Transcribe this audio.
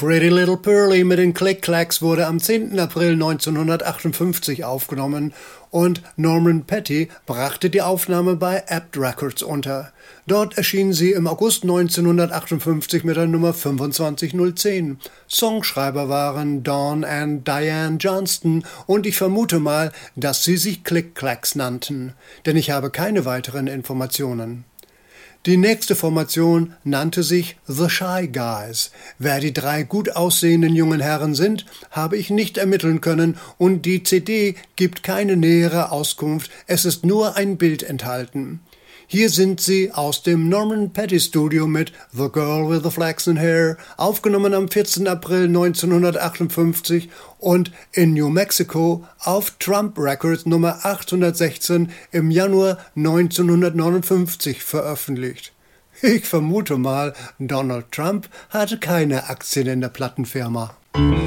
Pretty Little Pearly mit den Click-Clacks wurde am 10. April 1958 aufgenommen und Norman Petty brachte die Aufnahme bei Apt Records unter. Dort erschien sie im August 1958 mit der Nummer 25010. Songschreiber waren Don und Diane Johnston und ich vermute mal, dass sie sich Click-Clacks nannten, denn ich habe keine weiteren Informationen. Die nächste Formation nannte sich The Shy Guys. Wer die drei gut aussehenden jungen Herren sind, habe ich nicht ermitteln können und die CD gibt keine nähere Auskunft, es ist nur ein Bild enthalten. Hier sind sie aus dem Norman Petty Studio mit The Girl with the Flaxen Hair, aufgenommen am 14. April 1958 und in New Mexico auf Trump Records Nummer 816 im Januar 1959 veröffentlicht. Ich vermute mal, Donald Trump hatte keine Aktien in der Plattenfirma.